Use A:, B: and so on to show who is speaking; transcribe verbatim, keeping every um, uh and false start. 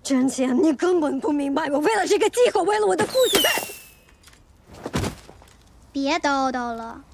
A: 真钱，你根本不明白，我为了这个计划，为了我的父亲在。
B: 别叨叨了，